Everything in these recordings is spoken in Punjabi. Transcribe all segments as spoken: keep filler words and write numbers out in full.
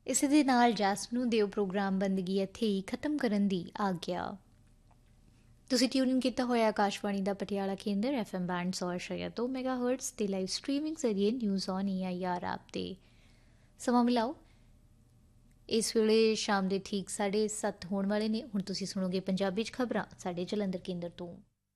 ਇਸੇ ਦੇ ਨਾਲ ਜਸ ਨੂੰ ਦਿਓ ਪ੍ਰੋਗਰਾਮ ਬੰਦਗੀ ਇੱਥੇ ਹੀ ਖਤਮ ਕਰਨ ਦੀ ਆਗਿਆ। ਤੁਸੀਂ ਟਿਊਨ ਕੀਤਾ ਹੋਇਆ ਆਕਾਸ਼ਵਾਣੀ ਦਾ ਪਟਿਆਲਾ ਕੇਂਦਰ ਐਫ ਐਮ ਬੈਂਡ ਸੌ ਛੇ ਦੋ ਮੈਗਾਹਰਟਜ਼ ਤੇ ਲਾਈਵ ਸਟ੍ਰੀਮਿੰਗ ਜ਼ਰੀਏ news on E I R app ਤੇ ਸਮਾਂ ਮਿਲਾਓ। ਇਸ ਵੇਲੇ ਸ਼ਾਮ ਦੇ ਠੀਕ ਸਾਢੇ ਸੱਤ ਹੋਣ ਵਾਲੇ ਨੇ। ਹੁਣ ਤੁਸੀਂ ਸੁਣੋਗੇ ਪੰਜਾਬੀ 'ਚ ਖਬਰਾਂ ਸਾਡੇ ਜਲੰਧਰ ਕੇਂਦਰ ਤੋਂ।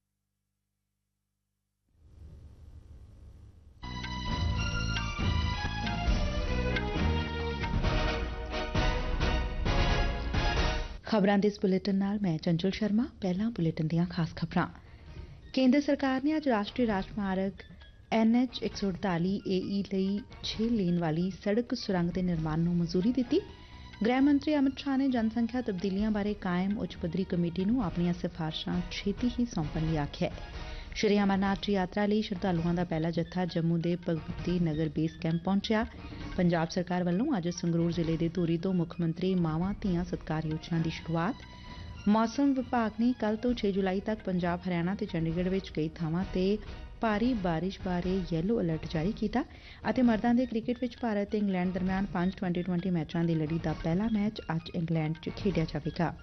ਖਬਰਾਂ ਦੇ ਇਸ ਬੁਲੇਟਿਨ ਨਾਲ ਮੈਂ ਚੰਚਲ ਸ਼ਰਮਾ। ਪਹਿਲਾਂ ਬੁਲੇਟਿਨ ਦੀਆਂ ਖਾਸ ਖਬਰਾਂ। ਕੇਂਦਰ ਸਰਕਾਰ ਨੇ ਅੱਜ ਰਾਸ਼ਟਰੀ ਰਾਜਮਾਰਗ ਐਨ ਐਚ ਇੱਕ ਸੌ ਅੜਤਾਲੀ ਏ ਈ ਲਈ ਛੇ ਲੇਨ ਵਾਲੀ ਸੜਕ ਸੁਰੰਗ ਦੇ ਨਿਰਮਾਣ ਨੂੰ ਮਨਜ਼ੂਰੀ ਦਿੱਤੀ। ਗ੍ਰਹਿ ਮੰਤਰੀ ਅਮਿਤ ਸ਼ਾਹ ਨੇ ਜਨਸੰਖਿਆ ਤਬਦੀਲੀਆਂ ਬਾਰੇ ਕਾਇਮ ਉੱਚ ਪੱਧਰੀ ਕਮੇਟੀ ਨੂੰ ਆਪਣੀਆਂ ਸਿਫਾਰਸ਼ਾਂ ਛੇਤੀ ਹੀ ਸੌਂਪਣ ਲਈ ਆਖਿਆ। ਸ਼੍ਰੀ ਅਮਰਨਾਥ ਯਾਤਰਾ ਲਈ ਸ਼ਰਧਾਲੂਆਂ ਦਾ ਪਹਿਲਾ ਜੱਥਾ ਜੰਮੂ ਦੇ ਭਗਵਤੀ ਨਗਰ ਬੇਸ ਕੈਂਪ ਪਹੁੰਚਿਆ। ਪੰਜਾਬ ਸਰਕਾਰ ਵੱਲੋਂ ਅੱਜ ਸੰਗਰੂਰ ਜ਼ਿਲ੍ਹੇ ਦੇ ਧੂਰੀ ਤੋਂ ਮੁੱਖ ਮੰਤਰੀ ਮਾਵਾਂ ਧੀਆਂ ਸਤਿਕਾਰ ਯੋਜਨਾ ਦੀ ਸ਼ੁਰੂਆਤ। ਮੌਸਮ ਵਿਭਾਗ ਨੇ ਕੱਲ੍ਹ ਤੋਂ ਛੇ ਜੁਲਾਈ ਤੱਕ ਪੰਜਾਬ, ਹਰਿਆਣਾ ਤੇ ਚੰਡੀਗੜ੍ਹ ਵਿੱਚ ਕਈ ਥਾਵਾਂ ਤੇ ਭਾਰੀ ਬਾਰਿਸ਼ ਬਾਰੇ ਯੈਲੋ ਅਲਰਟ ਜਾਰੀ ਕੀਤਾ ਅਤੇ ਮਰਦਾਂ ਦੇ ਕ੍ਰਿਕਟ ਵਿੱਚ ਭਾਰਤ ਤੇ ਇੰਗਲੈਂਡ ਦਰਮਿਆਨ ਪੰਜ ਟਵੈਂਟੀ ਟਵੈਂਟੀ ਮੈਚਾਂ ਦੀ ਲੜੀ ਦਾ ਪਹਿਲਾ ਮੈਚ ਅੱਜ ਇੰਗਲੈਂਡ 'ਚ ਖੇਡਿਆ ਜਾਵੇਗਾ।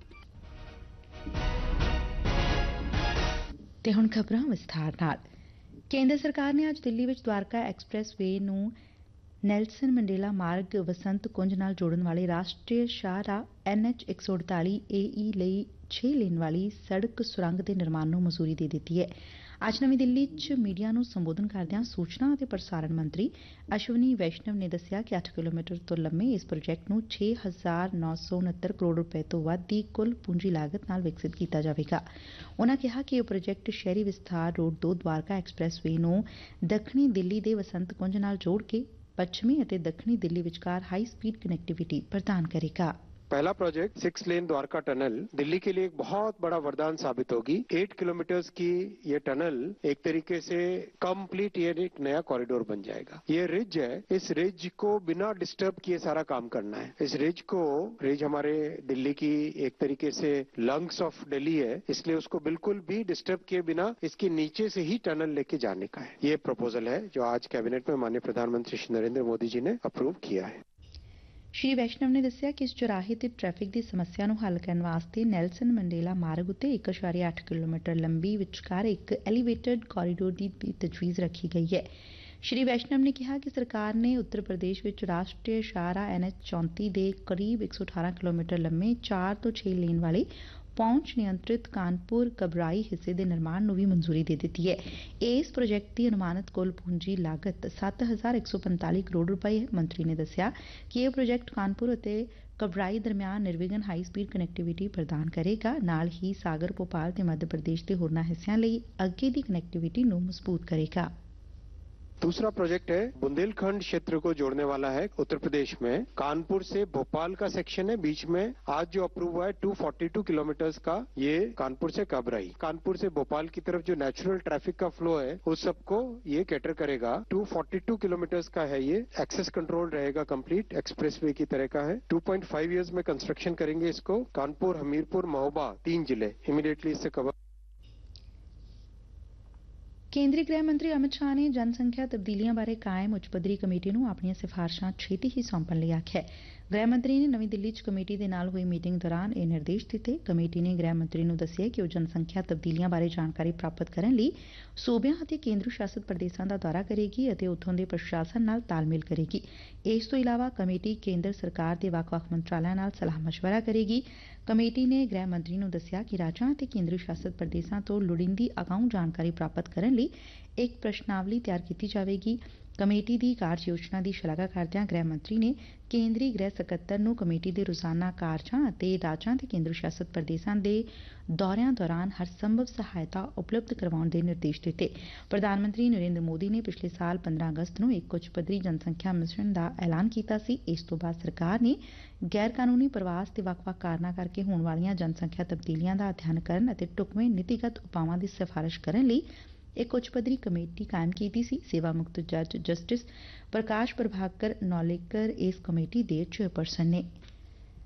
ਤੇ ਹੁਣ ਖਬਰਾਂ ਵਿਸਥਾਰ ਨਾਲ। ਕੇਂਦਰ ਸਰਕਾਰ ਨੇ ਅੱਜ ਦਿੱਲੀ ਵਿੱਚ ਦਵਾਰਕਾ ਐਕਸਪ੍ਰੈਸ ਵੇ ਨੂੰ ਨੈਲਸਨ ਮੰਡੇਲਾ ਮਾਰਗ ਵਸੰਤ ਕੁੰਜ ਨਾਲ ਜੋੜਨ ਵਾਲੇ ਰਾਸ਼ਟਰੀ ਸ਼ਾਹਰਾਹ ਐਨ ਐਚ ਇੱਕ ਸੌ ਅੜਤਾਲੀ ਏ ਈ ਲਈ ਛੇ ਲੇਨ ਵਾਲੀ ਸੜਕ ਸੁਰੰਗ ਦੇ ਨਿਰਮਾਣ ਨੂੰ ਮਨਜ਼ੂਰੀ ਦੇ ਦਿੱਤੀ ਹੈ। ਅੱਜ ਨਵੀਂ ਦਿੱਲੀ 'ਚ ਮੀਡੀਆ ਨੂੰ ਸੰਬੋਧਨ ਕਰਦਿਆਂ ਸੂਚਨਾ ਅਤੇ ਪ੍ਰਸਾਰਣ ਮੰਤਰੀ ਅਸ਼ਵਨੀ ਵੈਸ਼ਨਵ ਨੇ ਦੱਸਿਆ ਕਿ ਅੱਠ ਕਿਲੋਮੀਟਰ ਤੋਂ ਲੰਮੇ ਇਸ ਪ੍ਰੋਜੈਕਟ ਨੂੰ ਛੇ ਹਜ਼ਾਰ ਨੌ ਸੌ ਉਨੱਤਰ ਕਰੋੜ ਰੁਪਏ ਤੋਂ ਵੱਧ ਦੀ ਕੁੱਲ ਪੂੰਜੀ ਲਾਗਤ ਨਾਲ ਵਿਕਸਿਤ ਕੀਤਾ ਜਾਵੇਗਾ। ਉਨ੍ਹਾਂ ਕਿਹਾ ਕਿ ਇਹ ਪ੍ਰੋਜੈਕਟ ਸ਼ਹਿਰੀ ਵਿਸਥਾਰ ਰੋਡ ਦੋ ਦਵਾਰਕਾ ਐਕਸਪ੍ਰੈਸ ਵੇ ਨੂੰ ਦੱਖਣੀ ਦਿੱਲੀ ਦੇ ਵਸੰਤ ਕੁੰਜ ਨਾਲ ਜੋੜ ਕੇ ਪੱਛਮੀ ਅਤੇ ਦੱਖਣੀ ਦਿੱਲੀ ਵਿਚਕਾਰ ਹਾਈ ਸਪੀਡ ਕਨੈਕਟੀविटी प्रदान करेगा। पहला project six lane Dwarka tunnel Delhi के लिए एक बहुत बड़ा वरदान साबित होगी। एट किलोमीटर की ये टनल एक तरीके से कंप्लीट ये एक नया कॉरिडोर बन जाएगा। ये रिज है, इस रिज को बिना डिस्टर्ब किए सारा काम करना है। इस रिज को रिज हमारे दिल्ली की एक तरीके से लंग्स ऑफ दिल्ली है, इसलिए उसको बिल्कुल भी डिस्टर्ब किए बिना इसके नीचे से ही टनल लेके जाने का है। ये प्रपोजल है जो आज कैबिनेट में माननीय प्रधानमंत्री श्री नरेंद्र मोदी जी ने अप्रूव किया है। ਸ਼੍ਰੀ ਵੈਸ਼ਨਵ ਨੇ ਦੱਸਿਆ ਕਿ ਇਸ ਚੌਰਾਹੇ ਤੇ ਟ੍ਰੈਫਿਕ ਦੀ ਸਮੱਸਿਆ ਨੂੰ ਹੱਲ ਕਰਨ ਵਾਸਤੇ ਨੈਲਸਨ ਮੰਡੇਲਾ ਮਾਰਗ ਉੱਤੇ ਇੱਕ ਦਸ਼ਮਲਵ ਅੱਠ ਕਿਲੋਮੀਟਰ ਲੰਬੀ ਵਿਚਕਾਰ ਇੱਕ ਐਲੀਵੇਟਡ ਕੋਰੀਡੋਰ ਦੀ ਵੀ ਤਜਵੀਜ਼ ਰੱਖੀ ਗਈ ਹੈ। ਸ਼੍ਰੀ ਵੈਸ਼ਨਵ ਨੇ ਕਿਹਾ ਕਿ ਸਰਕਾਰ ਨੇ ਉੱਤਰ ਪ੍ਰਦੇਸ਼ ਵਿੱਚ ਰਾਸ਼ਟਰੀ ਸ਼ਾਹਰਾਹ ਐਨ ਐਚ ਚੌਂਤੀ ਦੇ ਕਰੀਬ ਇੱਕ ਸੌ ਅਠਾਰਾਂ ਕਿਲੋਮੀਟਰ ਲੰਮੇ ਚਾਰ ਤੋਂ ਛੇ ਲੇਨ ਵਾਲੇ ਪਹੁੰਚ ਨਿਯੰਤਰਿਤ ਕਾਨਪੁਰ ਕਬਰਾਈ ਹਿੱਸੇ ਦੇ ਨਿਰਮਾਣ ਨੂੰ ਵੀ ਮਨਜ਼ੂਰੀ ਦੇ ਦਿੱਤੀ ਹੈ। ਇਸ ਪ੍ਰੋਜੈਕਟ ਦੀ ਅਨੁਮਾਨਿਤ ਕੁੱਲ ਪੂੰਜੀ ਲਾਗਤ ਸੱਤ ਹਜ਼ਾਰ ਇੱਕ ਸੌ ਪੰਤਾਲੀ ਕਰੋੜ ਰੁਪਏ ਹੈ। ਮੰਤਰੀ ਨੇ ਦੱਸਿਆ ਕਿ ਇਹ ਪ੍ਰੋਜੈਕਟ ਕਾਨਪੁਰ ਅਤੇ ਕਬਰਾਈ ਦਰਮਿਆਨ ਨਿਰਵਿਘਨ ਹਾਈ ਸਪੀਡ ਕਨੈਕਟੀਵਿਟੀ ਪ੍ਰਦਾਨ ਕਰੇਗਾ। ਨਾਲ ਹੀ ਸਾਗਰ, ਭੋਪਾਲ ਤੇ ਮੱਧ ਪ੍ਰਦੇਸ਼ ਦੇ ਹੋਰਨਾਂ ਹਿੱਸਿਆਂ ਲਈ ਅੱਗੇ ਦੀ ਕਨੈਕਟੀਵਿਟੀ ਨੂੰ ਮਜ਼ਬੂਤ ਕਰੇਗਾ। दूसरा प्रोजेक्ट है बुंदेलखंड क्षेत्र को जोड़ने वाला है। उत्तर प्रदेश में कानपुर से भोपाल का सेक्शन है, बीच में आज जो अप्रूव हुआ है दो सौ बयालीस किलोमीटर का, ये कानपुर से कबराई, कानपुर से भोपाल की तरफ जो नेचुरल ट्रैफिक का फ्लो है उस सबको ये कैटर करेगा। दो सौ बयालीस किलोमीटर का है, ये एक्सेस कंट्रोल रहेगा, कंप्लीट एक्सप्रेसवे की तरह का है। दो पॉइंट पाँच इयर्स में कंस्ट्रक्शन करेंगे इसको। कानपुर, हमीरपुर, महोबा तीन जिले इमीडिएटली इससे कवर। ਕੇਂਦਰੀ ਗ੍ਰਹਿ ਮੰਤਰੀ ਅਮਿਤ ਸ਼ਾਹ ਨੇ ਜਨਸੰਖਿਆ ਤਬਦੀਲੀਆਂ ਬਾਰੇ ਕਾਇਮ ਉੱਚ ਪੱਧਰੀ ਕਮੇਟੀ ਨੂੰ ਆਪਣੀਆਂ ਸਿਫਾਰਸ਼ਾਂ ਛੇਤੀ ਹੀ ਸੌਂਪਣ ਲਈ ਆਖਿਆ। ਗ੍ਰਹਿ ਮੰਤਰੀ ਨੇ ਨਵੀਂ ਦਿੱਲੀ 'ਚ ਕਮੇਟੀ ਦੇ ਨਾਲ ਹੋਈ ਮੀਟਿੰਗ ਦੌਰਾਨ ਇਹ ਨਿਰਦੇਸ਼ ਦਿੱਤੇ। ਕਮੇਟੀ ਨੇ ਗ੍ਰਹਿ ਮੰਤਰੀ ਨੂੰ ਦੱਸਿਆ ਕਿ ਉਹ ਜਨਸੰਖਿਆ ਤਬਦੀਲੀਆਂ ਬਾਰੇ ਜਾਣਕਾਰੀ ਪ੍ਰਾਪਤ ਕਰਨ ਲਈ ਸੂਬਿਆਂ ਅਤੇ ਕੇਂਦਰ ਸ਼ਾਸਤ ਪ੍ਰਦੇਸ਼ਾਂ ਦਾ ਦੌਰਾ ਕਰੇਗੀ ਅਤੇ ਉੱਥੋਂ ਦੇ ਪ੍ਰਸ਼ਾਸਨ ਨਾਲ ਤਾਲਮੇਲ ਕਰੇਗੀ। ਇਸ ਤੋਂ ਇਲਾਵਾ ਕਮੇਟੀ ਕੇਂਦਰ ਸਰਕਾਰ ਦੇ ਵੱਖ-ਵੱਖ ਮੰਤਰਾਲਿਆਂ ਨਾਲ ਸਲਾਹ ਮਸ਼ਵਰਾ ਕਰੇਗੀ। ਕਮੇਟੀ ਨੇ ਗ੍ਰਹਿ ਮੰਤਰੀ ਨੂੰ ਦੱਸਿਆ ਕਿ ਰਾਜਾਂ ਅਤੇ ਕੇਂਦਰ ਸ਼ਾਸਤ ਪ੍ਰਦੇਸ਼ਾਂ ਤੋਂ ਲੋੜੀਂਦੀ ਅਗਾਊਂ ਜਾਣਕਾਰੀ ਪ੍ਰਾਪਤ ਕਰਨ ਲਈ ਇੱਕ ਪ੍ਰਸ਼ਨਾਵਲੀ ਤਿਆਰ ਕੀਤੀ ਜਾਵੇਗੀ। ਕਮੇਟੀ ਦੀ ਕਾਰਜ ਯੋਜਨਾ ਦੀ ਸ਼ਲਾਘਾ ਕਰਦਿਆਂ ਗ੍ਰਹਿ ਮੰਤਰੀ ਨੇ ਕੇਂਦਰੀ ਗ੍ਰਹਿ ਸਕੱਤਰ ਨੂੰ ਕਮੇਟੀ ਦੇ ਰੋਜ਼ਾਨਾ ਕਾਰਜਾਂ ਅਤੇ ਰਾਜਾਂ ਤੇ ਕੇਂਦਰ ਸ਼ਾਸਤ ਪ੍ਰਦੇਸ਼ਾਂ ਦੇ ਦੌਰਿਆਂ ਦੌਰਾਨ ਹਰ ਸੰਭਵ ਸਹਾਇਤਾ ਉਪਲਬਧ ਕਰਵਾਉਣ ਦੇ ਨਿਰਦੇਸ਼ ਦਿੱਤੇ। ਪ੍ਰਧਾਨ ਮੰਤਰੀ ਨਰਿੰਦਰ ਮੋਦੀ ਨੇ ਪਿਛਲੇ ਸਾਲ ਪੰਦਰਾਂ ਅਗਸਤ ਨੂੰ ਇੱਕ ਉੱਚ ਪੱਧਰੀ ਜਨਸੰਖਿਆ ਮਿਸ਼ਨ ਦਾ ਐਲਾਨ ਕੀਤਾ ਸੀ। ਇਸ ਤੋਂ ਬਾਅਦ ਸਰਕਾਰ ਨੇ ਗੈਰ ਕਾਨੂੰਨੀ ਪ੍ਰਵਾਸ ਤੇ ਵੱਖ-ਵੱਖ ਕਾਰਨਾਂ ਕਰਕੇ ਹੋਣ ਵਾਲੀਆਂ ਜਨਸੰਖਿਆ ਤਬਦੀਲੀਆਂ ਦਾ ਅਧਿਐਨ ਕਰਨ ਅਤੇ ਢੁਕਵੇਂ ਨੀਤੀਗਤ ਉਪਾਵਾਂ ਦੀ ਸਿਫਾਰਿਸ਼ ਕਰਨ ਲਈ ਇੱਕ ਉੱਚ ਪੱਧਰੀ ਕਮੇਟੀ ਕਾਇਮ ਕੀਤੀ ਸੀ। ਸੇਵਾ ਮੁਕਤ ਜੱਜ ਜਸਟਿਸ ਪ੍ਰਕਾਸ਼ ਪ੍ਰਭਾਕਰ ਨੌਲੇਕਰ ਇਸ ਕਮੇਟੀ ਦੇ ਚੇਅਰਪਰਸਨ ਨੇ।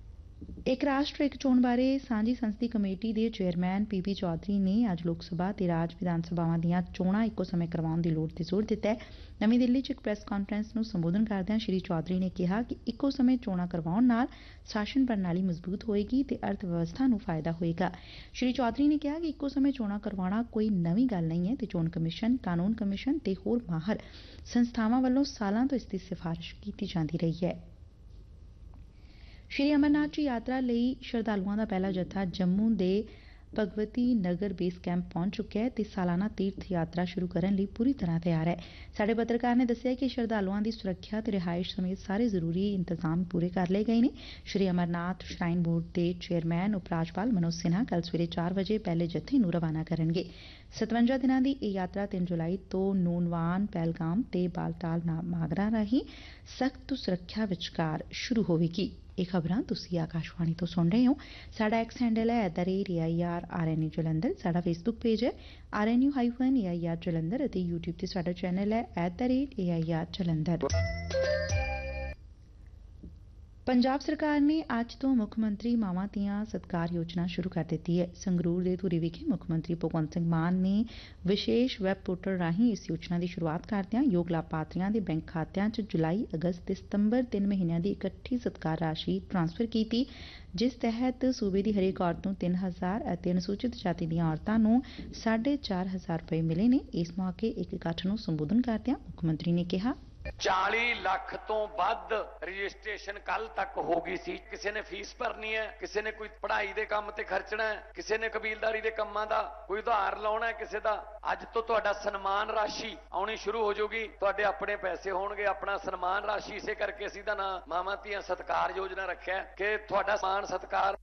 ਇੱਕ ਰਾਸ਼ਟਰ ਇੱਕ ਚੋਣ ਬਾਰੇ ਸਾਂਝੀ ਸੰਸਦੀ ਕਮੇਟੀ ਦੇ ਚੇਅਰਮੈਨ ਪੀ ਪੀ ਚੌਧਰੀ ਨੇ ਅੱਜ ਲੋਕ ਸਭਾ ਤੇ ਰਾਜ ਵਿਧਾਨ ਸਭਾਵਾਂ ਦੀਆਂ ਚੋਣਾਂ ਇੱਕੋ ਸਮੇਂ ਕਰਵਾਉਣ ਦੀ ਲੋੜ ਤੇ ਜ਼ੋਰ ਦਿੱਤਾ ਹੈ। ਨਵੀਂ ਦਿੱਲੀ 'ਚ ਇੱਕ ਪ੍ਰੈਸ ਕਾਨਫਰੰਸ ਨੂੰ ਸੰਬੋਧਨ ਕਰਦਿਆਂ ਸ਼੍ਰੀ ਚੌਧਰੀ ਨੇ ਕਿਹਾ ਕਿ ਇੱਕੋ ਸਮੇਂ ਚੋਣਾਂ ਕਰਵਾਉਣ ਨਾਲ ਸ਼ਾਸਨ ਪ੍ਰਣਾਲੀ ਮਜ਼ਬੂਤ ਹੋਏਗੀ ਤੇ ਅਰਥ ਵਿਵਸਥਾ ਨੂੰ ਫਾਇਦਾ ਹੋਏਗਾ। ਸ਼੍ਰੀ ਚੌਧਰੀ ਨੇ ਕਿਹਾ ਕਿ ਇੱਕੋ ਸਮੇਂ ਚੋਣਾਂ ਕਰਵਾਉਣਾ ਕੋਈ ਨਵੀਂ ਗੱਲ ਨਹੀਂ ਹੈ ਤੇ ਚੋਣ ਕਮਿਸ਼ਨ, ਕਾਨੂੰਨ ਕਮਿਸ਼ਨ ਤੇ ਹੋਰ ਮਾਹਰ ਸੰਸਥਾਵਾਂ ਵੱਲੋਂ ਸਾਲਾਂ ਤੋਂ ਇਸ ਦੀ ਸਿਫਾਰਿਸ਼ ਕੀਤੀ ਜਾਂਦੀ ਰਹੀ ਹੈ। ਸ਼੍ਰੀ ਅਮਰਨਾਥ ਜੀ ਯਾਤਰਾ ਲਈ ਸ਼ਰਧਾਲੂਆਂ ਦਾ ਪਹਿਲਾ ਜੱਥਾ ਜੰਮੂ ਦੇ ਭਗਵਤੀ ਨਗਰ ਬੇਸ ਕੈਂਪ ਪਹੁੰਚ ਚੁੱਕਿਆ ਹੈ ਤੇ ਸਾਲਾਨਾ ਤੀਰਥ ਯਾਤਰਾ ਸ਼ੁਰੂ ਕਰਨ ਲਈ ਪੂਰੀ ਤਰ੍ਹਾਂ ਤਿਆਰ ਹੈ। ਸਾਡੇ ਪੱਤਰਕਾਰ ਨੇ ਦੱਸਿਆ ਕਿ ਸ਼ਰਧਾਲੂਆਂ ਦੀ ਸੁਰੱਖਿਆ ਤੇ ਰਿਹਾਇਸ਼ ਸਮੇਤ ਸਾਰੇ ਜ਼ਰੂਰੀ ਇੰਤਜ਼ਾਮ ਪੂਰੇ ਕਰ ਲਏ ਗਏ ਨੇ। ਸ਼੍ਰੀ ਅਮਰਨਾਥ ਸ਼ਰਾਈਨ ਬੋਰਡ ਦੇ ਚੇਅਰਮੈਨ ਉਪ ਰਾਜਪਾਲ ਮਨੋਜ ਸਿਨਹਾ ਕੱਲ ਸਵੇਰੇ ਚਾਰ ਵਜੇ ਪਹਿਲੇ ਜੱਥੇ ਨੂੰ ਰਵਾਨਾ ਕਰਨਗੇ। ਸਤਵੰਜਾ ਦਿਨਾਂ ਦੀ ਇਹ ਯਾਤਰਾ ਤਿੰਨ ਜੁਲਾਈ ਤੋਂ ਨੂਨਵਾਨ, ਪਹਿਲਗਾਮ ਤੇ ਬਾਲਟਾਲ ਮਾਗਰਾ ਰਾਹੀਂ ਸਖਤ ਸੁਰੱਖਿਆ ਵਿਚਕਾਰ ਸ਼ੁਰੂ ਹੋਵੇਗੀ। ਇਹ ਖਬਰਾਂ ਤੁਸੀਂ ਆਕਾਸ਼ਵਾਣੀ ਤੋਂ ਸੁਣ ਰਹੇ ਹੋ। ਸਾਡਾ ਐਕਸ ਹੈਂਡਲ ਹੈ at the rate A I R R N U Jalandhar. ਸਾਡਾ ਫੇਸਬੁੱਕ ਪੇਜ ਹੈ R N U hyphen A I R Jalandhar ਅਤੇ ਯੂਟਿਊਬ ਤੇ ਸਾਡਾ ਚੈਨਲ ਹੈ at the rate A I R Jalandhar. Punjab ਸਰਕਾਰ ਨੇ ਅੱਜ ਤੋਂ ਮੁੱਖ ਮੰਤਰੀ ਮਾਵਾਂ ਧੀਆਂ ਸਤਿਕਾਰ ਯੋਜਨਾ ਸ਼ੁਰੂ ਕਰ ਦਿੱਤੀ ਹੈ। ਸੰਗਰੂਰ ਦੇ ਧੂਰੀ ਵਿਖੇ ਮੁੱਖ ਮੰਤਰੀ ਭਗਵੰਤ ਸਿੰਘ ਮਾਨ ਨੇ ਵਿਸ਼ੇਸ਼ ਵੈਬ ਪੋਰਟਲ ਰਾਹੀਂ ਇਸ ਯੋਜਨਾ ਦੀ ਸ਼ੁਰੂਆਤ ਕਰਦਿਆਂ ਯੋਗ ਲਾਭਪਾਤਰੀਆਂ ਦੇ ਬੈਂਕ ਖਾਤਿਆਂ 'ਚ ਜੁਲਾਈ, ਅਗਸਤ ਤੇ ਸਤੰਬਰ ਤਿੰਨ ਮਹੀਨਿਆਂ ਦੀ ਇਕੱਠੀ ਸਤਿਕਾਰ ਰਾਸ਼ੀ ਟਰਾਂਸਫਰ ਕੀਤੀ, ਜਿਸ ਤਹਿਤ ਸੂਬੇ ਦੀ ਹਰੇਕ ਔਰਤ ਨੂੰ ਤਿੰਨ ਹਜ਼ਾਰ ਅਤੇ ਅਨੁਸੂਚਿਤ ਜਾਤੀ ਦੀਆਂ ਔਰਤਾਂ ਨੂੰ ਸਾਢੇ ਚਾਰ ਹਜ਼ਾਰ ਰੁਪਏ ਮਿਲੇ ਨੇ। ਇਸ ਮੌਕੇ ਇੱਕ ਇਕੱਠ ਨੂੰ ਸੰਬੋਧਨ ਕਰਦਿਆਂ ਮੁੱਖ ਮੰਤਰੀ ਨੇ ਕਿਹਾ, ਚਾਲੀ ਲੱਖ ਤੋਂ ਵੱਧ ਰਜਿਸਟ੍ਰੇਸ਼ਨ ਕੱਲ ਤੱਕ ਹੋ ਗਈ ਸੀ। ਕਿਸੇ ਨੇ ਫੀਸ ਭਰਨੀ ਹੈ, ਕਿਸੇ ਨੇ ਕੋਈ ਪੜ੍ਹਾਈ ਦੇ ਕੰਮ ਤੇ ਖਰਚਣਾ ਹੈ, ਕਿਸੇ ਨੇ ਕਬੀਲਦਾਰੀ ਦੇ ਕੰਮਾਂ ਦਾ ਕੋਈ ਉਧਾਰ ਲਾਉਣਾ ਹੈ ਕਿਸੇ ਦਾ। ਅੱਜ ਤੋਂ ਤੁਹਾਡਾ ਸਨਮਾਨ ਰਾਸ਼ੀ ਆਉਣੀ ਸ਼ੁਰੂ ਹੋ ਜਾਊਗੀ। ਤੁਹਾਡੇ ਆਪਣੇ ਪੈਸੇ ਹੋਣਗੇ, ਆਪਣਾ ਸਨਮਾਨ ਰਾਸ਼ੀ। ਇਸੇ ਕਰਕੇ ਅਸੀਂ ਦਾ ਨਾਂ ਮਾਵਾਂ ਧੀਆਂ ਸਤਿਕਾਰ ਯੋਜਨਾ ਰੱਖਿਆ ਕਿ ਤੁਹਾਡਾ ਸਨਮਾਨ ਸਤਿਕਾਰ।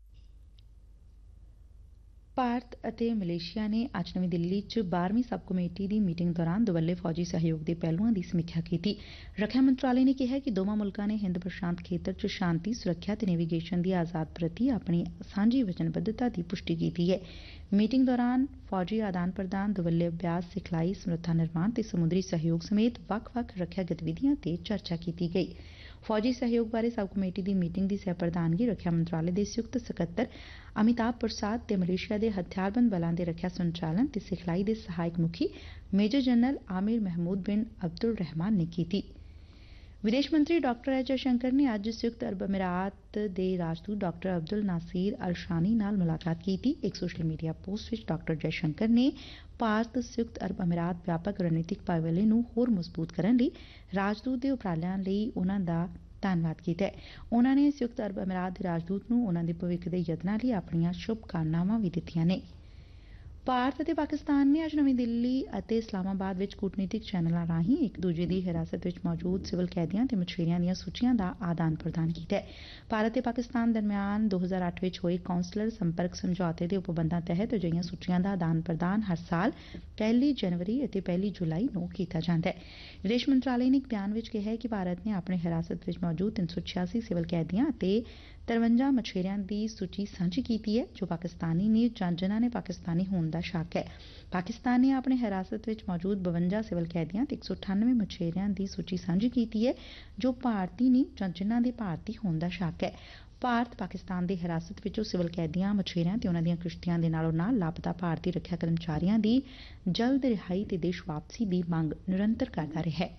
ਭਾਰਤ ਅਤੇ ਮਲੇਸ਼ੀਆ ਨੇ ਅੱਜ ਨਵੀਂ ਦਿੱਲੀ 'ਚ ਬਾਰਵੀਂ ਸਬ ਕਮੇਟੀ ਦੀ ਮੀਟਿੰਗ ਦੌਰਾਨ ਦੁਵੱਲੇ ਫੌਜੀ ਸਹਿਯੋਗ ਦੇ ਪਹਿਲੂਆਂ ਦੀ ਸਮੀਖਿਆ ਕੀਤੀ। ਰੱਖਿਆ ਮੰਤਰਾਲੇ ਨੇ ਕਿਹਾ ਕਿ ਦੋਵਾਂ ਮੁਲਕਾਂ ਨੇ ਹਿੰਦ ਪ੍ਰਸ਼ਾਂਤ ਖੇਤਰ 'ਚ ਸ਼ਾਂਤੀ, ਸੁਰੱਖਿਆ ਤੇ ਨੈਵੀਗੇਸ਼ਨ ਦੀ ਆਜ਼ਾਦ ਪ੍ਰਤੀ ਆਪਣੀ ਸਾਂਝੀ ਵਚਨਬੱਧਤਾ ਦੀ ਪੁਸ਼ਟੀ ਕੀਤੀ ਹੈ। ਮੀਟਿੰਗ ਦੌਰਾਨ ਫੌਜੀ ਆਦਾਨ ਪ੍ਰਦਾਨ, ਦੁਵੱਲੇ ਅਭਿਆਸ, ਸਿਖਲਾਈ, ਸਮਰੱਥਾ ਨਿਰਮਾਣ ਤੇ ਸਮੁੰਦਰੀ ਸਹਿਯੋਗ ਸਮੇਤ ਵੱਖ-ਵੱਖ ਰੱਖਿਆ ਗਤੀਵਿਧੀਆਂ ਤੇ ਚਰਚਾ ਕੀਤੀ ਗਈ। ਫੌਜੀ ਸਹਿਯੋਗ ਬਾਰੇ ਸਬ ਕਮੇਟੀ ਦੀ ਮੀਟਿੰਗ ਦੀ ਸਹਿ ਪ੍ਰਧਾਨਗੀ ਰੱਖਿਆ ਮੰਤਰਾਲੇ ਦੇ ਸੰਯੁਕਤ ਸਕੱਤਰ ਅਮਿਤਾਭ ਪ੍ਰਸਾਦ ਤੇ ਮਲੇਸ਼ੀਆ ਦੇ ਹਥਿਆਰਬੰਦ ਬਲਾਂ ਦੇ ਰੱਖਿਆ ਸੰਚਾਲਨ ਤੇ ਸਿਖਲਾਈ ਦੇ ਸਹਾਇਕ ਮੁਖੀ ਮੇਜਰ ਜਨਰਲ ਆਮਿਰ ਮਹਿਮੂਦ ਬਿਨ ਅਬਦੁਲ ਰਹਿਮਾਨ ਨੇ ਕੀਤੀ। ਵਿਦੇਸ਼ ਮੰਤਰੀ ਡਾਕਟਰ ਐਸ ਜੈਸ਼ੰਕਰ ਨੇ ਅੱਜ ਸੰਯੁਕਤ ਅਰਬ ਅਮੀਰਾਤ ਦੇ ਰਾਜਦੂਤ ਡਾਕਟਰ ਅਬਦੁਲ ਨਾਸੀਰ ਅਲ ਸ਼ਾਨੀ ਨਾਲ ਮੁਲਾਕਾਤ ਕੀਤੀ। ਇੱਕ ਸੋਸ਼ਲ ਮੀਡੀਆ ਪੋਸਟ ਵਿੱਚ ਡਾਕਟਰ ਜੈਸ਼ੰਕਰ ਨੇ ਭਾਰਤ ਸੰਯੁਕਤ ਅਰਬ ਅਮੀਰਾਤ ਵਿਆਪਕ ਰਣਨੀਤਿਕ ਭਾਈਵਾਲੀ ਨੂੰ ਹੋਰ ਮਜ਼ਬੂਤ ਕਰਨ ਲਈ ਰਾਜਦੂਤ ਦੇ ਉਪਰਾਲਿਆਂ ਲਈ ਉਨ੍ਹਾਂ ਦਾ ਧੰਨਵਾਦ ਕੀਤਾ। ਉਨ੍ਹਾਂ ਨੇ ਸੰਯੁਕਤ ਅਰਬ ਅਮੀਰਾਤ ਦੇ ਰਾਜਦੂਤ ਨੂੰ ਉਨ੍ਹਾਂ ਦੇ ਭਵਿੱਖ ਦੇ ਯਤਨਾਂ ਲਈ ਆਪਣੀਆਂ ਸ਼ੁਭਕਾਮਨਾਵਾਂ ਵੀ ਦਿੱਤੀਆਂ ਨੇ। ਭਾਰਤ ਅਤੇ ਪਾਕਿਸਤਾਨ ਨੇ ਅੱਜ ਨਵੀਂ ਦਿੱਲੀ ਅਤੇ ਇਸਲਾਮਾਬਾਦ ਵਿੱਚ ਕੂਟਨੀਤਿਕ ਚੈਨਲਾਂ ਰਾਹੀਂ ਇੱਕ ਦੂਜੇ ਦੀ ਹਿਰਾਸਤ ਵਿੱਚ ਮੌਜੂਦ ਸਿਵਲ ਕੈਦੀਆਂ ਤੇ ਮਛੇਰਿਆਂ ਦੀਆਂ ਸੂਚੀਆਂ ਦਾ ਆਦਾਨ ਪ੍ਰਦਾਨ ਕੀਤਾ ਹੈ। ਭਾਰਤ ਤੇ ਪਾਕਿਸਤਾਨ ਦਰਮਿਆਨ ਦੋ ਹਜ਼ਾਰ ਅੱਠ ਵਿੱਚ ਹੋਏ ਕੌਂਸਲਰ ਸੰਪਰਕ ਸਮਝੌਤੇ ਦੇ ਉਪਬੰਧਾਂ ਤਹਿਤ ਅਜਿਹੀਆਂ ਸੂਚੀਆਂ ਦਾ ਆਦਾਨ ਪ੍ਰਦਾਨ ਹਰ ਸਾਲ ਪਹਿਲੀ ਜਨਵਰੀ ਅਤੇ ਪਹਿਲੀ ਜੁਲਾਈ ਨੂੰ ਕੀਤਾ ਜਾਂਦਾ ਹੈ। ਵਿਦੇਸ਼ ਮੰਤਰਾਲੇ ਨੇ ਇੱਕ ਬਿਆਨ ਵਿੱਚ ਕਿਹਾ ਹੈ ਕਿ ਭਾਰਤ ਨੇ ਆਪਣੇ ਹਿਰਾਸਤ ਵਿੱਚ ਮੌਜੂਦ ਤਿੰਨ ਸੌ ਛਿਆਸੀ ਸਿਵਲ ਕੈਦੀਆਂ ਅਤੇ ਤਰਵੰਜਾ ਮਛੇਰਿਆਂ ਦੀ ਸੂਚੀ ਸਾਂਝੀ ਕੀਤੀ ਹੈ ਜੋ ਪਾਕਿਸਤਾਨੀ ਨੇ ਜਾਂ ਜਿਨ੍ਹਾਂ ਨੇ ਪਾਕਿਸਤਾਨੀ ਹੋਣ ਦਾ ਸ਼ੱਕ ਹੈ। ਪਾਕਿਸਤਾਨ ਨੇ ਆਪਣੇ ਹਿਰਾਸਤ ਵਿੱਚ ਮੌਜੂਦ ਬਵੰਜਾ ਸਿਵਲ ਕੈਦੀਆਂ ਤੇ ਇੱਕ ਸੌ ਅਠਾਨਵੇਂ ਮਛੇਰਿਆਂ ਦੀ ਸੂਚੀ ਸਾਂਝੀ ਕੀਤੀ ਹੈ ਜੋ ਭਾਰਤੀ ਨੇ ਜਾਂ ਜਿਨ੍ਹਾਂ ਦੇ ਭਾਰਤੀ ਹੋਣ ਦਾ ਸ਼ੱਕ ਹੈ। ਭਾਰਤ ਪਾਕਿਸਤਾਨ ਦੀ ਹਿਰਾਸਤ ਵਿੱਚੋਂ ਸਿਵਲ ਕੈਦੀਆਂ, ਮਛੇਰਿਆਂ ਤੇ ਉਨ੍ਹਾਂ ਦੀਆਂ ਕਿਸ਼ਤੀਆਂ ਦੇ ਨਾਲੋਂ ਨਾਲ ਲਾਪਤਾ ਭਾਰਤੀ ਰੱਖਿਆ ਕਰਮਚਾਰੀਆਂ ਦੀ ਜਲਦ ਰਿਹਾਈ ਤੇ ਦੇਸ਼ ਵਾਪਸੀ ਦੀ ਮੰਗ ਨਿਰੰਤਰ ਕਰਦਾ ਰਿਹਾ ਹੈ।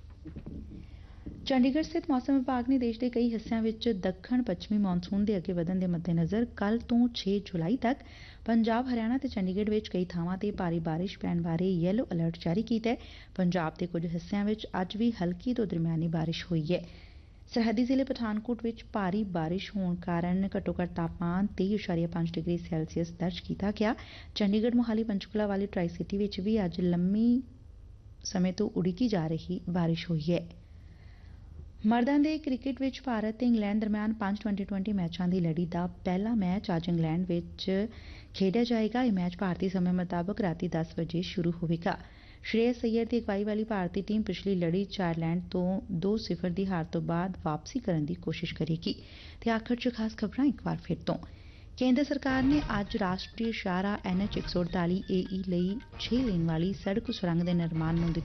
ਚੰਡੀਗੜ੍ਹ ਸਥਿਤ ਮੌਸਮ ਵਿਭਾਗ ਨੇ ਦੇਸ਼ ਦੇ ਕਈ ਹਿੱਸਿਆਂ ਵਿੱਚ ਦੱਖਣ ਪੱਛਮੀ ਮੌਨਸੂਨ ਦੇ ਅੱਗੇ ਵਧਣ ਦੇ ਮੱਦੇਨਜ਼ਰ ਕੱਲ੍ਹ ਤੋਂ ਛੇ ਜੁਲਾਈ ਤੱਕ ਪੰਜਾਬ, ਹਰਿਆਣਾ ਤੇ ਚੰਡੀਗੜ੍ਹ ਵਿੱਚ ਕਈ ਥਾਵਾਂ ਤੇ ਭਾਰੀ ਬਾਰਿਸ਼ ਪੈਣ ਬਾਰੇ ਯੈਲੋ ਅਲਰਟ ਜਾਰੀ ਕੀਤਾ ਹੈ। ਪੰਜਾਬ ਦੇ ਕੁਝ ਹਿੱਸਿਆਂ ਵਿੱਚ ਅੱਜ ਵੀ ਹਲਕੀ ਤੋਂ ਦਰਮਿਆਨੀ ਬਾਰਿਸ਼ ਹੋਈ ਹੈ। ਸਰਹੱਦੀ ਜ਼ਿਲ੍ਹੇ ਪਠਾਨਕੋਟ ਵਿੱਚ ਭਾਰੀ ਬਾਰਿਸ਼ ਹੋਣ ਕਾਰਨ ਘੱਟੋ ਘੱਟ ਤਾਪਮਾਨ ਤੇਈ ਦਸ਼ਮਲਵ ਪੰਜ ਡਿਗਰੀ ਸੈਲਸੀਅਸ ਦਰਜ ਕੀਤਾ ਗਿਆ। ਚੰਡੀਗੜ੍ਹ, ਮੋਹਾਲੀ, ਪੰਚਕੂਲਾ ਵਾਲੀ ਟਰਾਈ ਸਿਟੀ ਵਿੱਚ ਵੀ ਅੱਜ ਲੰਮੀ ਸਮੇਂ ਤੋਂ ਉਡੀਕੀ ਜਾ ਰਹੀ ਬਾਰਿਸ਼ ਹੋਈ ਹੈ। ਮਰਦਾਂ ਦੇ ਕ੍ਰਿਕਟ ਵਿੱਚ ਭਾਰਤ ਤੇ ਇੰਗਲੈਂਡ ਦਰਮਿਆਨ ਪੰਜ ਟਵੰਟੀ ਟਵੰਟੀ ਮੈਚਾਂ ਦੀ ਲੜੀ ਦਾ ਪਹਿਲਾ ਮੈਚ ਅੱਜ ਇੰਗਲੈਂਡ ਵਿੱਚ ਖੇਡਿਆ ਜਾਏਗਾ। ਇਹ ਮੈਚ ਭਾਰਤੀ ਸਮੇਂ ਮੁਤਾਬਕ ਰਾਤੀ ਦਸ ਵਜੇ ਸ਼ੁਰੂ ਹੋਵੇਗਾ। ਸ਼੍ਰੇਯਸ ਅਈਅਰ ਦੀ ਅਗਵਾਈ ਵਾਲੀ ਭਾਰਤੀ ਟੀਮ ਪਿਛਲੀ ਲੜੀ 'ਚ ਆਇਰਲੈਂਡ ਤੋਂ ਦੋ ਸਿਫਰ ਦੀ ਹਾਰ ਤੋਂ ਬਾਅਦ ਵਾਪਸੀ ਕਰਨ ਦੀ ਕੋਸ਼ਿਸ਼ ਕਰੇਗੀ। ਤੇ ਆਖਰ 'ਚ ਖਾਸ ਖਬਰਾਂ ਇੱਕ ਵਾਰ ਫਿਰ ਤੋਂ। ਕੇਂਦਰ ਸਰਕਾਰ ਨੇ ਅੱਜ ਰਾਸ਼ਟਰੀ ਸ਼ਾਹਰਾਹ ਐਨ ਐਚ ਇੱਕ ਸੌ ਅੜਤਾਲੀ ਏ ਈ ਲਈ ਛੇ ਲੇਨ ਵਾਲੀ ਸੜਕ ਸੁਰੰਗ ਦੇ ਨਿਰਮਾਣ ਨੂੰ